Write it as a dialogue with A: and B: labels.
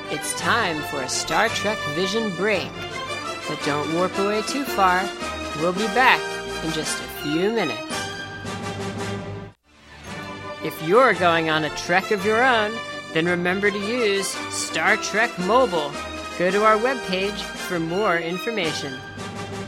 A: It's time for a Star Trek Vision break. But don't warp away too far. We'll be back in just a few minutes. If you're going on a trek of your own, then remember to use Star Trek Mobile. Go to our webpage for more information.